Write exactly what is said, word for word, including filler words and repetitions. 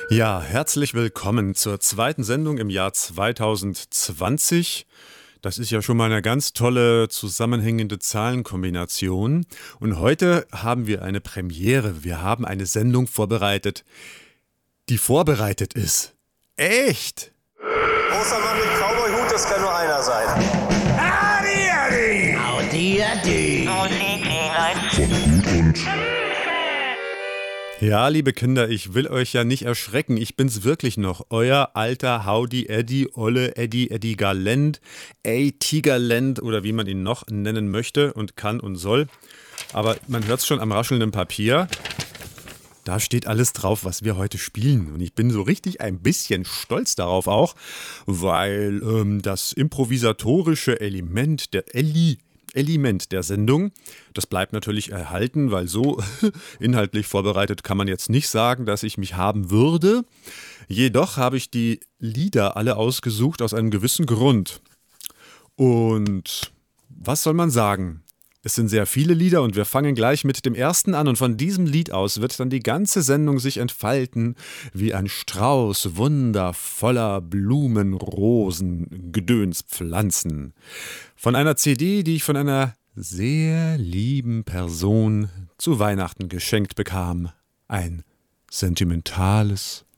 Ja, herzlich willkommen zur zweiten Sendung im Jahr zweitausendzwanzig. Das ist ja schon mal eine ganz tolle zusammenhängende Zahlenkombination. Und heute haben wir eine Premiere. Wir haben eine Sendung vorbereitet, die vorbereitet ist. Echt? Großer Mann mit Cowboy-Hut, das kann nur einer sein. Adi, Adi! Audi, Adi! Ja, liebe Kinder, ich will euch ja nicht erschrecken. Ich bin's wirklich noch. Euer alter Howdy Eddie, Olle Eddie, Eddie Galend, ey Tigerland oder wie man ihn noch nennen möchte und kann und soll. Aber man hört's schon am raschelnden Papier. Da steht alles drauf, was wir heute spielen. Und ich bin so richtig ein bisschen stolz darauf auch, weil ähm, das improvisatorische Element der Elli Element der Sendung. Das bleibt natürlich erhalten, weil so inhaltlich vorbereitet kann man jetzt nicht sagen, dass ich mich haben würde. Jedoch habe ich die Lieder alle ausgesucht aus einem gewissen Grund. Und was soll man sagen? Es sind sehr viele Lieder und wir fangen gleich mit dem ersten an und von diesem Lied aus wird dann die ganze Sendung sich entfalten wie ein Strauß wundervoller Blumen, Rosen, Gedöns, Pflanzen. Von einer C D, die ich von einer sehr lieben Person zu Weihnachten geschenkt bekam. Ein sentimentales